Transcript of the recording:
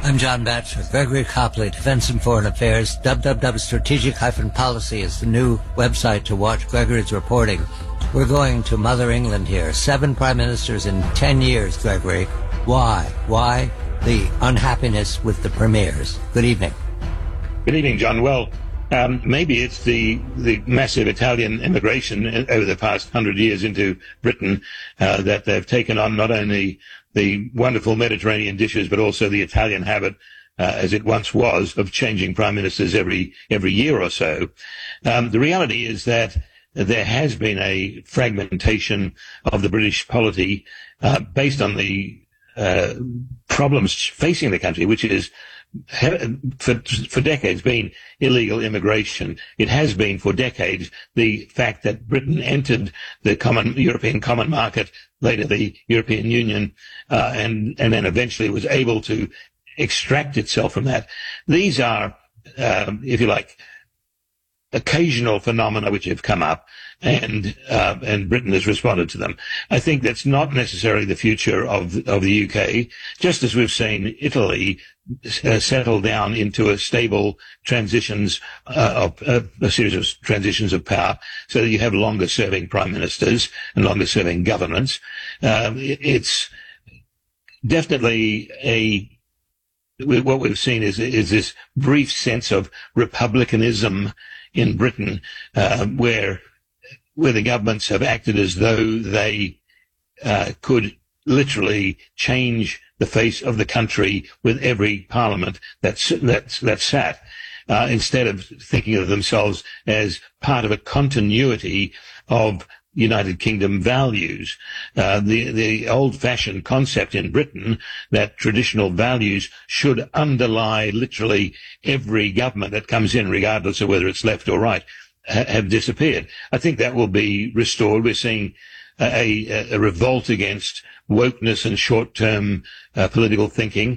I'm John Batchelor. Gregory Copley, Defense and Foreign Affairs. www.strategic-policy is the new website to watch Gregory's reporting. We're going to Mother England here. 7 prime ministers in 10 years, Gregory. Why? Why the unhappiness with the premiers? Good evening. Good evening, John. Well, maybe it's the massive Italian immigration over the past 100 years into Britain that they've taken on not only the wonderful Mediterranean dishes, but also the Italian habit, as it once was, of changing prime ministers every year or so. The reality is that there has been a fragmentation of the British polity based on the problems facing the country, which is for decades been illegal immigration. It has been for decades the fact that Britain entered the European common market, later the European Union, and then eventually was able to extract itself from that. These are, if you like, occasional phenomena which have come up, and Britain has responded to them. I think that's not necessarily the future of the UK, just as we've seen Italy settle down into a stable transitions a series of transitions of power, so that you have longer serving prime ministers and longer serving governments. It's definitely what we've seen is this brief sense of republicanism in Britain, where the governments have acted as though they could literally change the face of the country with every parliament that sat, instead of thinking of themselves as part of a continuity of United Kingdom values. The old-fashioned concept in Britain that traditional values should underlie literally every government that comes in, regardless of whether it's left or right, have disappeared. I think that will be restored. We're seeing a revolt against wokeness and short-term political thinking.